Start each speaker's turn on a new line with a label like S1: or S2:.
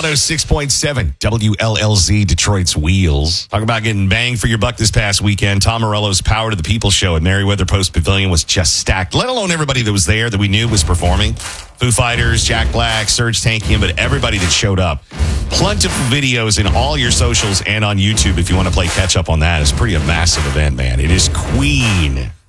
S1: 106.7 WLLZ, Detroit's Wheels. Talk about getting bang for your buck this past weekend. Tom Morello's Power to the People show at Merriweather Post Pavilion was just stacked, let alone everybody that was there that we knew was performing. Foo Fighters, Jack Black, Serge Tankian, but everybody that showed up. Plentiful videos in all your socials and on YouTube if you want to play catch up on that. It's pretty a massive event, man. It is Queen.